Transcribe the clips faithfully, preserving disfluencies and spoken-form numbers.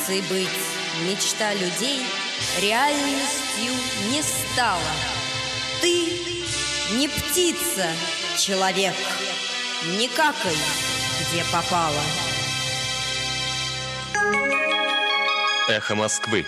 птицей быть мечта людей реальностью не стала. Ты не птица, человек, не какай, где попало. Эхо Москвы.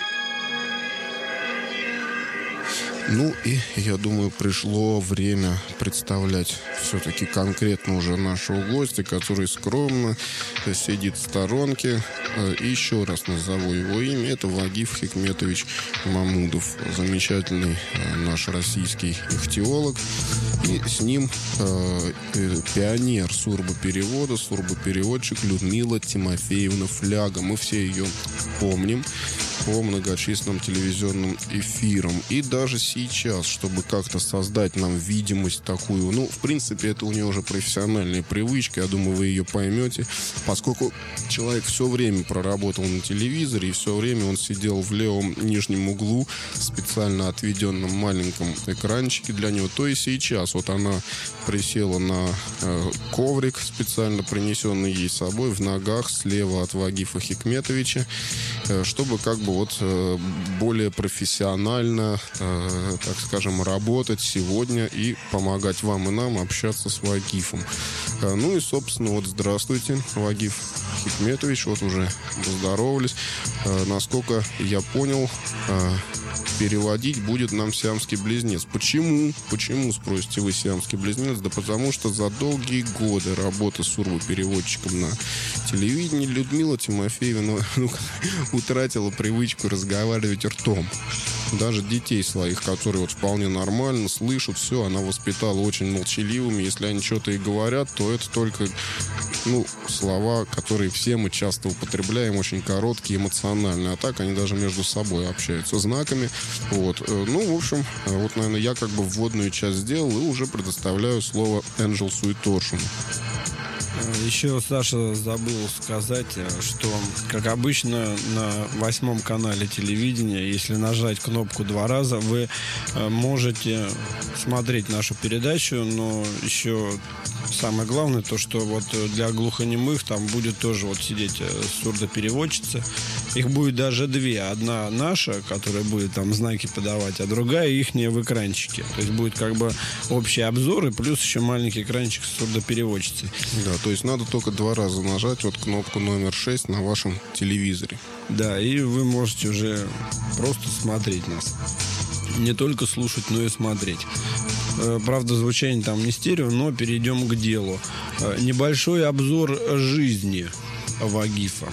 Ну и, я думаю, пришло время представлять все-таки конкретно уже нашего гостя, который скромно сидит в сторонке. И еще раз назову его имя. Это Вагиф Хикметович Мамудов. Замечательный наш российский ихтиолог. И с ним э, пионер сурбоперевода, сурбопереводчик Людмила Тимофеевна Фляга. Мы все ее помним по многочисленным телевизионным эфирам. И даже сейчас, чтобы как-то создать нам видимость такую, ну, в принципе, это у нее уже профессиональная привычка, я думаю, вы ее поймете, поскольку человек все время проработал на телевизоре, и все время он сидел в левом нижнем углу, специально отведенном маленьком экранчике для него, то и сейчас. Вот она присела на э, коврик, специально принесенный ей с собой, в ногах, слева от Вагифа Хикметовича, э, чтобы как бы вот э, более профессионально, э, так скажем, работать сегодня и помогать вам и нам общаться с Вагифом. Э, ну и, собственно, вот здравствуйте, Вагиф Хикметович, вот уже поздоровались. Э, насколько я понял, э, переводить будет нам сиамский близнец. Почему? Почему, спросите вы, сиамский близнец? Да потому что за долгие годы работы сурбопереводчиком на телевидении Людмила Тимофеевна ну, утратила привычку разговаривать ртом. Даже детей своих, которые вот вполне нормально слышат, все, она воспитала очень молчаливыми. Если они что-то и говорят, то это только ну, слова, которые все мы часто употребляем, очень короткие, эмоциональные. А так они даже между собой общаются знаками. Вот. Ну, в общем, вот, наверное, я как бы вводную часть сделал и уже предоставляю слово Энджелсу и Торшину. Еще Саша забыл сказать, что, как обычно, на восьмом канале телевидения, если нажать кнопку два раза, вы можете смотреть нашу передачу, но еще самое главное, то, что вот для глухонемых там будет тоже вот сидеть сурдопереводчица. Их будет даже две. Одна наша, которая будет там знаки подавать, а другая ихняя в экранчике. То есть будет как бы общий обзор и плюс еще маленький экранчик с сурдопереводчицей. Да, то есть надо только два раза нажать вот кнопку номер шесть на вашем телевизоре. Да, и вы можете уже просто смотреть нас. Не только слушать, но и смотреть. Правда, звучание там не стерео, но перейдем к делу. Небольшой обзор жизни Вагифа.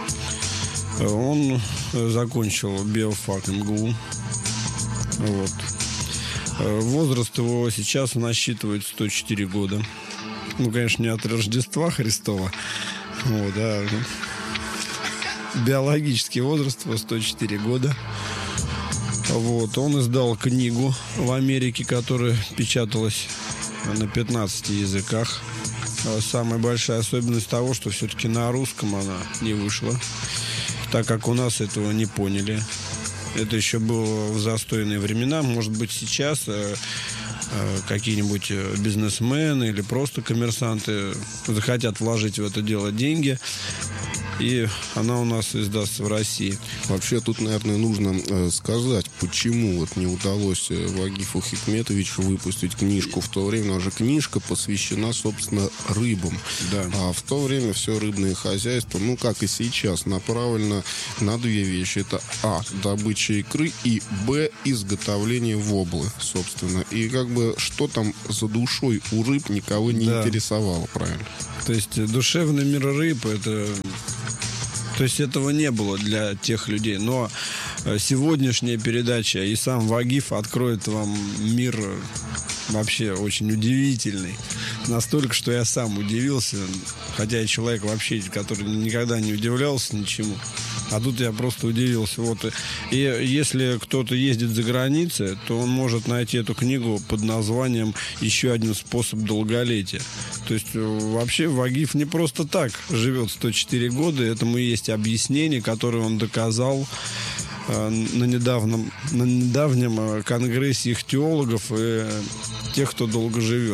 Он закончил биофак эм гэ у. Вот. Возраст его сейчас насчитывает сто четыре года. Ну, конечно, не от Рождества Христова. Вот, да. Биологический возраст его сто четыре года. Вот. Он издал книгу в Америке, которая печаталась на пятнадцати языках. Самая большая особенность того, что все-таки на русском она не вышла, так как у нас этого не поняли. Это еще было в застойные времена. Может быть, сейчас э, э, какие-нибудь бизнесмены или просто коммерсанты захотят вложить в это дело деньги, и она у нас издастся в России. Вообще тут, наверное, нужно э, сказать, почему вот не удалось Вагифу Хикметовичу выпустить книжку в то время. Уже книжка посвящена, собственно, рыбам. Да. А в то время все рыбное хозяйство, ну, как и сейчас, направлено на две вещи. Это а. добыча икры и б. изготовление воблы, собственно. И как бы что там за душой у рыб никого не да. интересовало, правильно? То есть душевный мир рыб — это... То есть этого не было для тех людей. Но сегодняшняя передача и сам Вагиф откроет вам мир вообще очень удивительный. Настолько, что я сам удивился. Хотя я человек вообще, который никогда не удивлялся ничему. А тут я просто удивился. Вот. И если кто-то ездит за границей, то он может найти эту книгу под названием «Еще один способ долголетия». То есть вообще Вагиф не просто так живет сто четыре года. Этому есть объяснение, которое он доказал на недавнем, на недавнем конгрессе ихтиологов и тех, кто долго живет.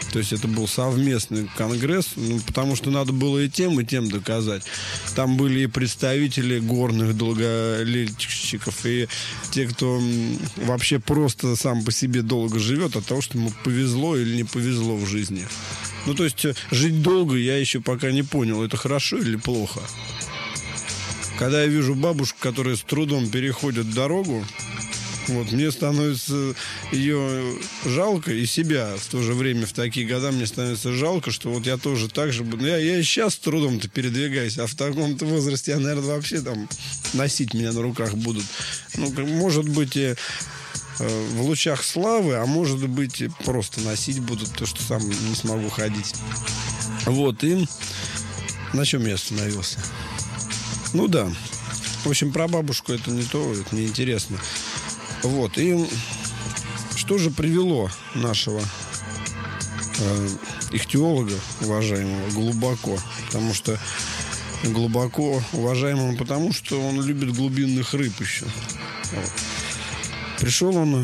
То есть это был совместный конгресс, ну, потому что надо было и тем, и тем доказать. Там были и представители горных долголетчиков, и те, кто вообще просто сам по себе долго живет от того, что ему повезло или не повезло в жизни. Ну, то есть жить долго я еще пока не понял, это хорошо или плохо. Когда я вижу бабушку, которая с трудом переходит дорогу, вот, мне становится ее жалко, и себя в то же время в такие года мне становится жалко, что вот я тоже так же буду. Я, я и сейчас с трудом-то передвигаюсь, а в таком-то возрасте, я, наверное, вообще там носить меня на руках будут. Ну, может быть, и э, в лучах славы, а может быть, и просто носить будут, то, что сам не смогу ходить. Вот, и на чем я остановился? Ну да. В общем, про бабушку это не то, это неинтересно. Вот, и что же привело нашего э, ихтиолога, уважаемого, глубоко? Потому что глубоко уважаемого, потому что он любит глубинных рыб еще. Вот. Пришел он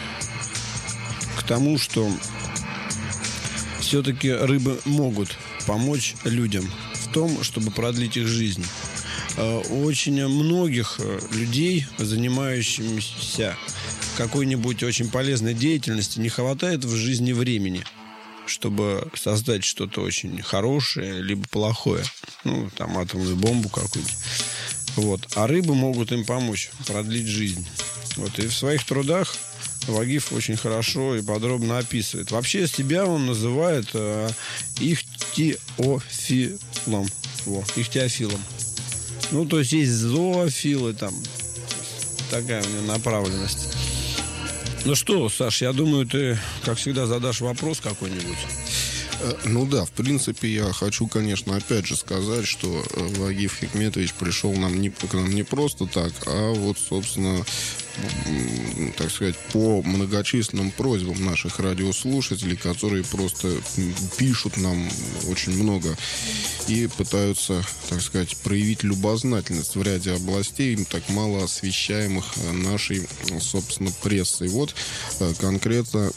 к тому, что все-таки рыбы могут помочь людям в том, чтобы продлить их жизнь. Очень многих людей, занимающихся какой-нибудь очень полезной деятельностью, не хватает в жизни времени, чтобы создать что-то очень хорошее, либо плохое. Ну, там, атомную бомбу какую-нибудь. Вот. А рыбы могут им помочь продлить жизнь. Вот. И в своих трудах Вагиф очень хорошо и подробно описывает. Вообще себя он называет э, ихтиофилом. Во, ихтиофилом. Ну, то есть есть зоофилы там. Такая у него направленность. Ну что, Саш, я думаю, ты, как всегда, задашь вопрос какой-нибудь. Ну да, в принципе, я хочу, конечно, опять же сказать, что Вагиф Хикметович пришел нам не, к нам не просто так, а вот, собственно, так сказать, по многочисленным просьбам наших радиослушателей, которые просто пишут нам очень много и пытаются, так сказать, проявить любознательность в ряде областей, так мало освещаемых нашей, собственно, прессой. Вот конкретно,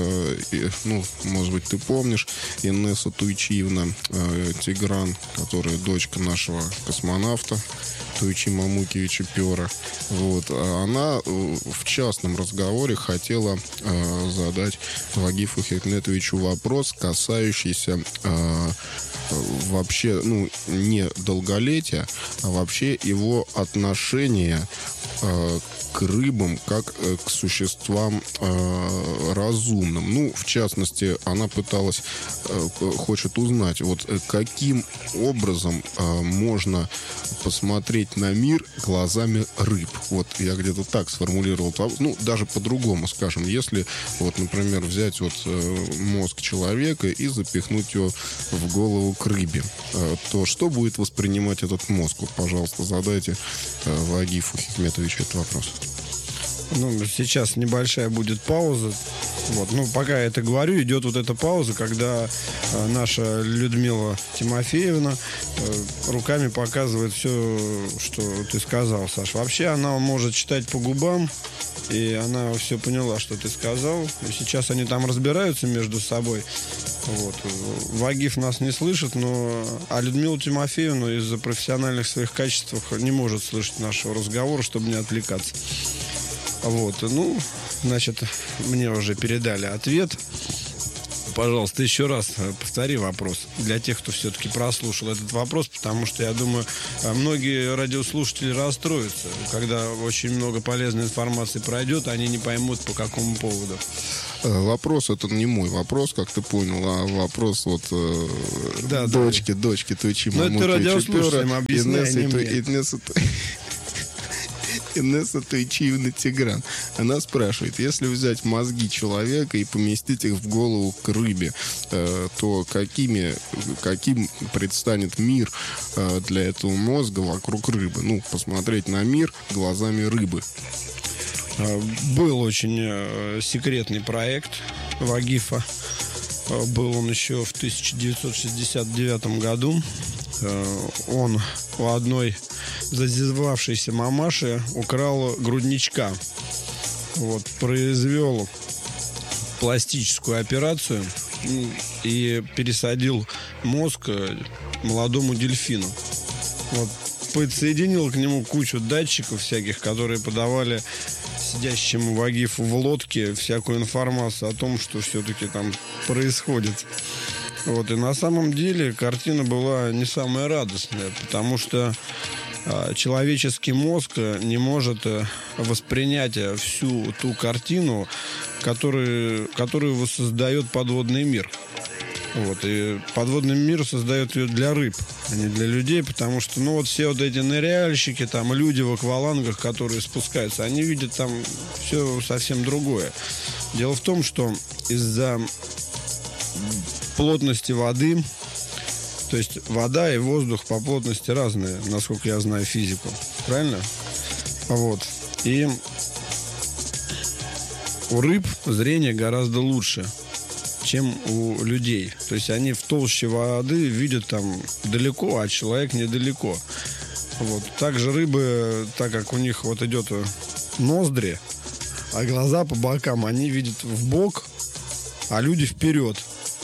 ну, может быть, ты помнишь, Инесса Туйчиевна Тигран, которая дочка нашего космонавта Туйчи Мамукевича Пера, вот, она в частном разговоре хотела э, задать Вагифу Хикметовичу вопрос, касающийся э, вообще, ну, не долголетия, а вообще его отношения э, к рыбам как э, к существам э, разумным. Ну, в частности, она пыталась, э, хочет узнать, вот э, каким образом э, можно посмотреть на мир глазами рыб. Вот я где-то так сформулировал. Ну, даже по-другому, скажем, если, вот, например, взять вот э, мозг человека и запихнуть его в голову к рыбе, э, то что будет воспринимать этот мозг? Вот, пожалуйста, задайте э, Вагифу Хикметовичу этот вопрос. Ну, сейчас небольшая будет пауза. Вот. Ну, пока я это говорю, идет вот эта пауза, когда э, наша Людмила Тимофеевна э, руками показывает все, что ты сказал, Саш. Вообще она может читать по губам, и она все поняла, что ты сказал. И сейчас они там разбираются между собой. Вот. Вагиф нас не слышит, но... А Людмила Тимофеевна из-за профессиональных своих качеств не может слышать нашего разговора, чтобы не отвлекаться. Вот, ну, значит, мне уже передали ответ. Пожалуйста, еще раз повтори вопрос для тех, кто все-таки прослушал этот вопрос, потому что, я думаю, многие радиослушатели расстроятся, когда очень много полезной информации пройдет, они не поймут, по какому поводу. Вопрос это не мой вопрос, как ты понял, а вопрос вот э, да, дочки, да. дочки Туйчи Мамукевича Пера, Инессы Инесса Туйчиевна Тигран. Она спрашивает, если взять мозги человека и поместить их в голову к рыбе, э, то какими, каким предстанет мир э, для этого мозга вокруг рыбы? Ну, посмотреть на мир глазами рыбы. Был очень э, секретный проект Вагифа. Был он еще в тысяча девятьсот шестьдесят девятом году. Он у одной зазевавшейся мамаши украл грудничка. Вот, произвел пластическую операцию и пересадил мозг молодому дельфину. Вот. Подсоединил к нему кучу датчиков всяких, которые подавали сидящему вагифу в лодке всякую информацию о том, что все-таки там происходит. Вот. И на самом деле картина была не самая радостная, потому что а, человеческий мозг не может воспринять всю ту картину, которую, которую воссоздает подводный мир. Вот, и подводный мир создает ее для рыб, а не для людей, потому что, ну, вот все вот эти ныряльщики, там, люди в аквалангах, которые спускаются, они видят там все совсем другое. Дело в том, что из-за плотности воды, то есть вода и воздух по плотности разные, насколько я знаю физику, правильно? Вот, и у рыб зрение гораздо лучше, чем у людей. То есть они в толще воды видят там далеко, а человек недалеко. Вот. Также рыбы, так как у них вот идет ноздри, а глаза по бокам, они видят в бок, а люди вперед.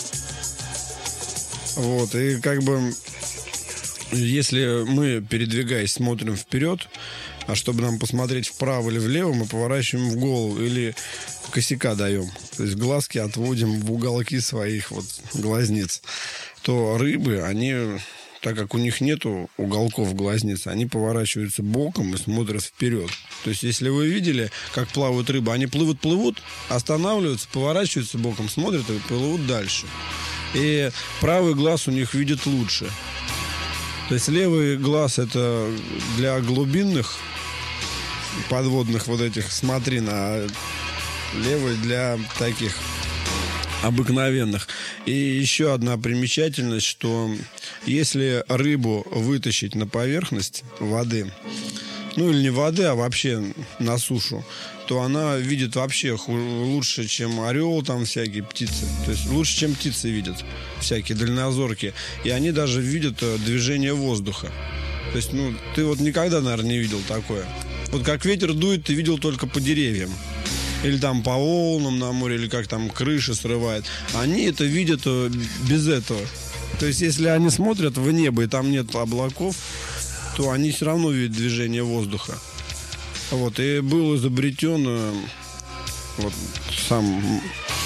Вот. И как бы если мы, передвигаясь, смотрим вперед, а чтобы нам посмотреть вправо или влево, мы поворачиваем в голову или косяка даем. То есть глазки отводим в уголки своих вот глазниц. То рыбы, они, так как у них нету уголков глазниц, они поворачиваются боком и смотрят вперед. То есть если вы видели, как плавают рыбы, они плывут-плывут, останавливаются, поворачиваются боком, смотрят и плывут дальше. И правый глаз у них видит лучше. То есть левый глаз это для глубинных подводных вот этих смотрин, а левый для таких обыкновенных. И еще одна примечательность, что если рыбу вытащить на поверхность воды, ну или не воды, а вообще на сушу, то она видит вообще лучше, чем орел, там всякие птицы. То есть лучше, чем птицы видят, всякие дальнозоркие. И они даже видят движение воздуха. То есть, ну, ты вот никогда, наверное, не видел такое. Вот как ветер дует, ты видел только по деревьям. Или там по волнам на море, или как там крыши срывает. Они это видят без этого. То есть, если они смотрят в небо, и там нет облаков, то они все равно видят движение воздуха. Вот, и был изобретен вот сам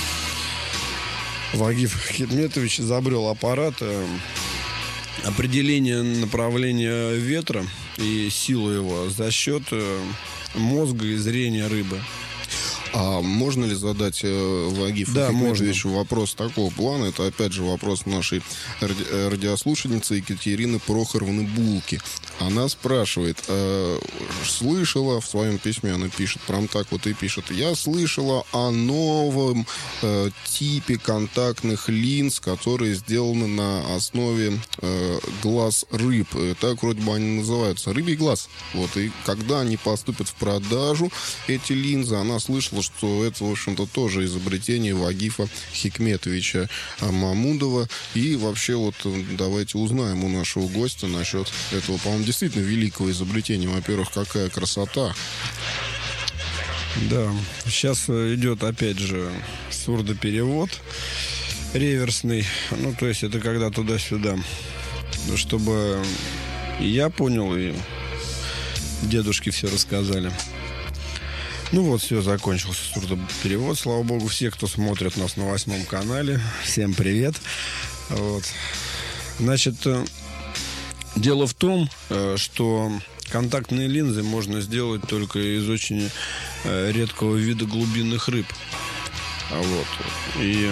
Вагиф Хикметович изобрел аппарат определения направления ветра и силу его за счет мозга и зрения рыбы. А можно ли задать э, Вагифу да, Хикметовичу вопрос такого плана? Это опять же вопрос нашей ради- радиослушательницы Екатерины Прохоровны Булки. Она спрашивает, э, слышала в своем письме, она пишет, прям так вот и пишет, я слышала о новом э, типе контактных линз, которые сделаны на основе э, глаз рыб. Так вроде бы они называются, рыбий глаз. Вот, и когда они поступят в продажу, эти линзы, она слышала, что это, в общем-то, тоже изобретение Вагифа Хикметовича Мамудова. И вообще вот давайте узнаем у нашего гостя насчет этого, по-моему, действительно великого изобретения. Во-первых, какая красота. Да, сейчас идет, опять же, сурдоперевод реверсный. Ну, то есть это когда туда-сюда. Чтобы и я понял, и дедушки все рассказали. Ну вот, все, закончился сурдоперевод. Слава богу, все, кто смотрит нас на восьмом канале, всем привет. Вот. Значит, дело в том, что контактные линзы можно сделать только из очень редкого вида глубинных рыб. Вот. И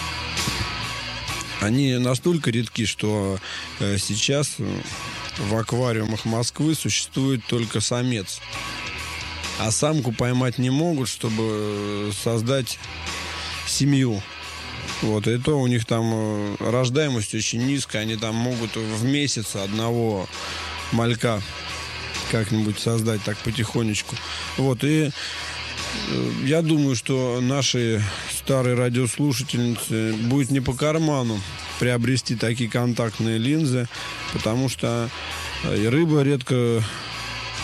они настолько редки, что сейчас в аквариумах Москвы существует только самец. А самку поймать не могут, чтобы создать семью. Вот, и то у них там рождаемость очень низкая. Они там могут в месяц одного малька как-нибудь создать так потихонечку. Вот, и я думаю, что нашей старой радиослушательнице будет не по карману приобрести такие контактные линзы, потому что и рыба редко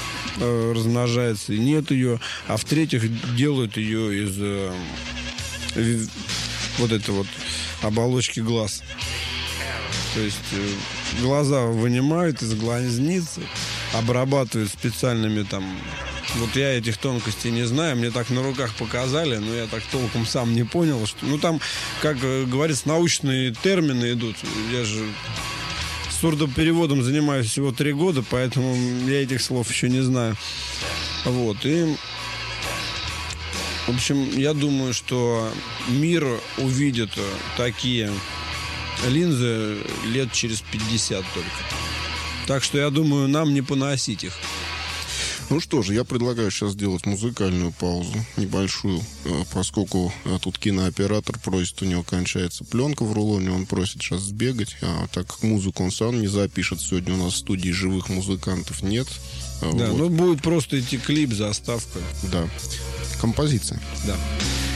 размножается, и нет ее. А в-третьих, делают ее из э, вот это вот оболочки глаз. То есть э, глаза вынимают из глазниц, обрабатывают специальными там... Вот я этих тонкостей не знаю, мне так на руках показали, но я так толком сам не понял, что... Ну, там, как говорится, научные термины идут. Я же сурдопереводом занимаюсь всего три года, поэтому я этих слов еще не знаю. Вот, и... В общем, я думаю, что мир увидит такие линзы лет через пятьдесят только. Так что, я думаю, нам не поносить их. Ну что же, я предлагаю сейчас сделать музыкальную паузу, небольшую, поскольку тут кинооператор просит, у него кончается пленка в рулоне, он просит сейчас сбегать, а так как музыку он сам не запишет, сегодня у нас в студии живых музыкантов нет. Да, вот. Ну будет просто идти клип, заставка. Да, композиция. Да.